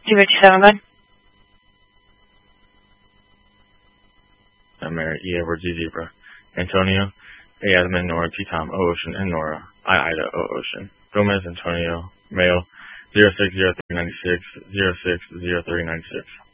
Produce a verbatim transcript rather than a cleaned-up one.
two fifty-seven, bud. Mary, E. Edward, Z. Zebra. Antonio, A. Admin, Nora, T. Tom, O. Ocean, and Nora, I. Ida, O. Ocean. Gomez, Antonio, male, zero six zero three nine six, zero six zero three nine six.